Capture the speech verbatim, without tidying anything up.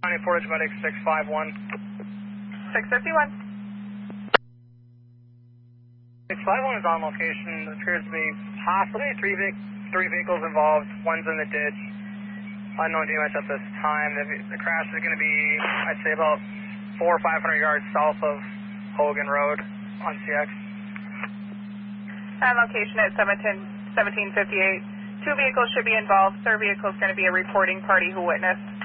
County Portage Medic six five one. six fifty-one. six five one is on location. There appears to be possibly three, ve- three vehicles involved. One's in the ditch. Unknown damage at this time. The, the crash is going to be, I'd say, about four or five hundred yards south of Hogan Road on C X. And location at seventeen fifty-eight. Two vehicles should be involved. Third vehicle is going to be a reporting party who witnessed.